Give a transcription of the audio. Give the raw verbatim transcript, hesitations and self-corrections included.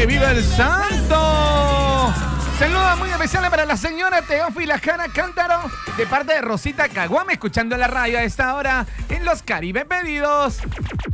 ¡Que viva el santo! Saludos muy especiales para la señora Teófila Jara Cántaro, de parte de Rosita Caguame, escuchando la radio a esta hora en Los Caribe Pedidos.